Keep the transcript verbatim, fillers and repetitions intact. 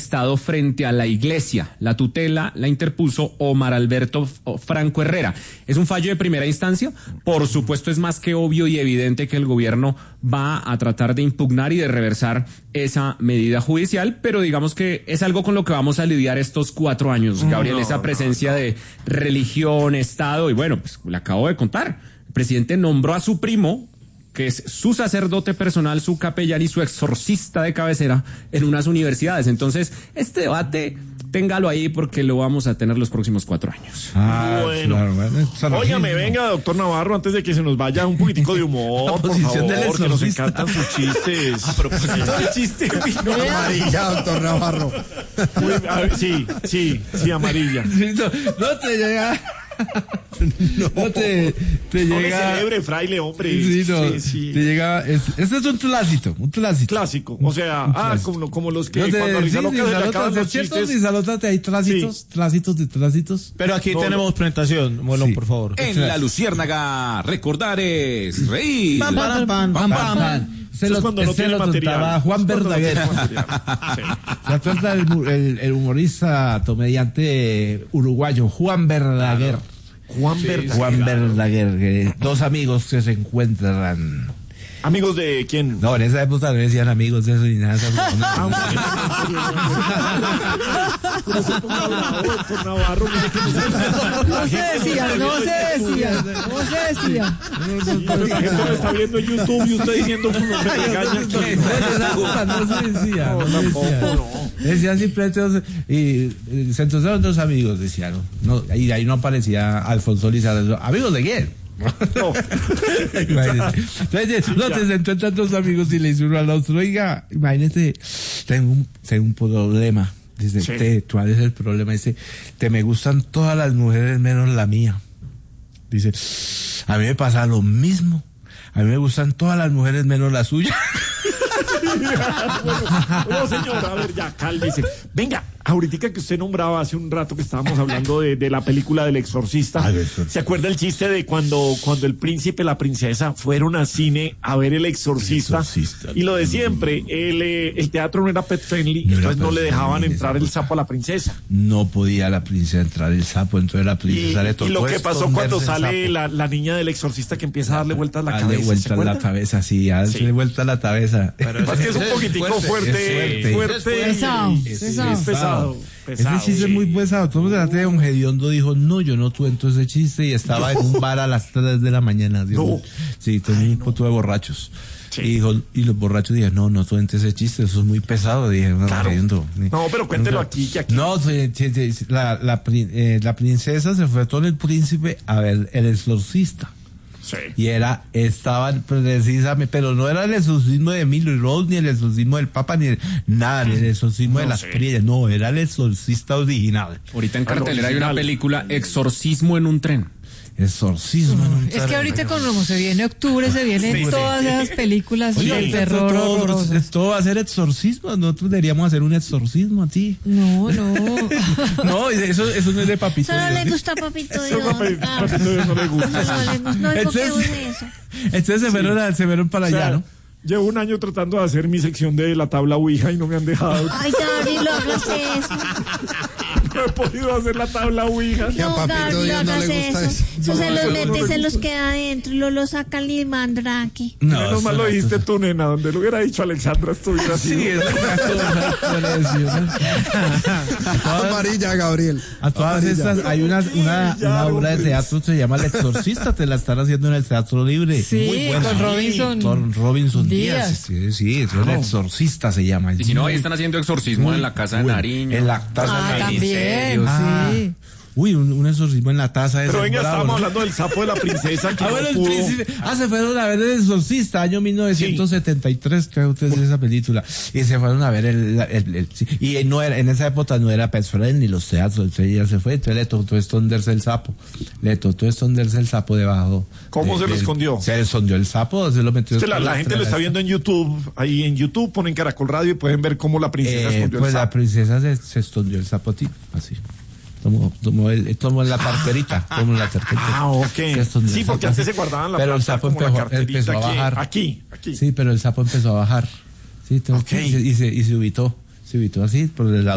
Estado frente a la Iglesia. La tutela la interpuso Omar Alberto Franco Herrera. ¿Es un fallo de primera instancia? Por supuesto, es más que obvio y evidente que el gobierno va a tratar de impugnar y de reversar esa medida judicial, pero digamos que es algo con lo que vamos a lidiar estos cuatro años, Gabriel, no, esa presencia no, no. de religión, Estado, y bueno, pues le acabo de contar. El presidente nombró a su primo, que es su sacerdote personal, su capellán y su exorcista de cabecera en unas universidades. Entonces, este debate, téngalo ahí porque lo vamos a tener los próximos cuatro años. Ah, bueno. Claro, bueno. Óigame, venga, doctor Navarro, antes de que se nos vaya un poquitico de humor, por favor, que nos encantan sus chistes. A propósito de chiste, amarilla, doctor Navarro. Muy, a ver, sí, sí, sí, amarilla. Sí, no, no te llega... No, no te, te no llega. No celebre, fraile, hombre. Sí, no, sí, sí. Te llega. Este es un clásico, un clásico. Clásico. O sea, ah, como, como los que no te, cuando sí, Rizalo sí, se le acaban los chistes. Salótate, hay trásitos, sí. trásitos de trásitos. Pero aquí no, tenemos presentación, Molón, sí. por favor. En La Luciérnaga, recordar es reír. Pam, pam, pam, pam, pam, pam. Se lo, cuando no se tiene lo material. Juan Verdaguer. Sí. Se atrasa el, el, el humorista comediante uruguayo Juan Verdaguer. Juan sí, Verdaguer. Juan Verdaguer, que dos amigos que se encuentran. ¿Amigos de quién? No, en esa época no decían amigos de eso ni nada. No se decía, no se decía, no se decía. La gente lo está viendo en YouTube y usted diciendo que no me regaña. No se decía, no se decía. Decían simplemente, y se entonces dos amigos, decían, no, y ahí no aparecía Alfonso Lizardo. ¿Amigos de quién? No. Entonces, no te sentó tantos amigos y le hizo uno al otro. Oiga, imagínate, tengo un, tengo un problema. Dice, sí. te, ¿cuál es el problema? Dice, te me gustan todas las mujeres menos la mía. Dice, a mí me pasa lo mismo. A mí me gustan todas las mujeres menos la suya. Bueno, no, señor, a ver, ya, cálmese. Venga, ahorita que usted nombraba hace un rato que estábamos hablando de, de la película del Exorcista, ah, ¿se acuerda el chiste de cuando, cuando el príncipe y la princesa fueron al cine a ver el Exorcista? El Exorcista. Y lo de siempre, el, el teatro no era pet friendly, no entonces no le dejaban entrar el sapo a la princesa. No podía la princesa entrar el sapo, entonces la princesa y, le tocó. Y lo que pasó cuando sale la, la niña del Exorcista que empieza a darle vueltas a la cabeza. Darle vueltas a la cabeza, sí, a darle sí. vueltas a la cabeza. Pero es que es un poquitico fuerte, fuerte, fuerte, fuerte pesado, y, pesado, es pesado, pesado. Ese chiste sí. es muy pesado. Todo el de Don Gediondo dijo, no, yo no cuento ese chiste y estaba no. en un bar a las tres de la mañana. Dijo, no. Sí, tenía un poco no. de borrachos. Sí. Y, dijo, y los borrachos dijeron, no, no cuente ese chiste, eso es muy pesado. Dije, no, claro. no pero cuéntelo Nunca. aquí, que aquí. No, la, la, eh, la princesa se fue con el príncipe a ver El Exorcista. Sí. Y era, estaban precisamente, pero no era el exorcismo de Emilio Rose, ni el exorcismo del Papa, ni el, nada, ni el exorcismo no de las primas, no, era el exorcista original. Ahorita en cartelera hay una película, Exorcismo en un tren. Exorcismo en un tren. Es que ahorita como se viene octubre, se vienen sí, todas sí. esas películas Oye, de terror. Todo, todo va a ser exorcismo, nosotros deberíamos hacer un exorcismo a ti. No, no. No, eso, eso no es de Papito Dios. Solo le gusta Papito Dios. Papito Dios no le gusta. No, le gusta. No, entonces, eso. Entonces se fueron, sí. se fueron para o sea, allá, ¿no? Llevo un año tratando de hacer mi sección de la tabla Ouija y no me han dejado. Ay, Gabriel, no hagas eso. No he podido hacer la tabla Ouija. No, Gabriel, no hagas eso. Eso, eso se los mete y se los queda adentro y lo, lo saca el mandrake. No, menos mal lo dijiste tú, nena. Donde lo hubiera dicho Alexandra estuviera así. Sí, amarilla, Gabriel. A todas amarilla. Estas, hay una, una, una obra de teatro que se llama El Exorcista, te la están haciendo en el Teatro Libre. Sí, muy buena. Con Robinson. Con Robinson Díaz. Díaz. Sí, sí, es El Exorcista se llama. Y si no, ahí están haciendo exorcismo en la Casa de Nariño. En la Casa ah, de Nariño. Ah, sí. Uy, un, un exorcismo en la taza de Pero venga, bravo, estábamos ¿no? hablando del sapo de la princesa. Que ah, no bueno, el pudo... príncipe. Ah, se fueron a ver El Exorcista, año mil novecientos setenta y tres, sí. Creo que es esa película. Y se fueron a ver el, el, el, el y no era, en esa época no era Pet Friend ni los teatros, entonces ya se fue, entonces le tocó esconderse el sapo. Le tocó esconderse el sapo debajo. ¿Cómo de, se lo de, escondió? Se le escondió el sapo, se lo metió. Es que la, la gente lo está viendo en YouTube, ahí en YouTube ponen Caracol Radio y pueden ver cómo la princesa eh, escondió pues el sapo. Pues la princesa se, se escondió el sapo, tío, así. Tomó, tomó, el, tomó la carterita, tomó la carterita. Ah, ok. Sí, porque antes se guardaban la pero el sapo empezó, empezó a bajar. Aquí, aquí. Sí, pero el sapo empezó a bajar. Sí, okay. y, se, y, se, y se ubicó, se ubicó así por el lado.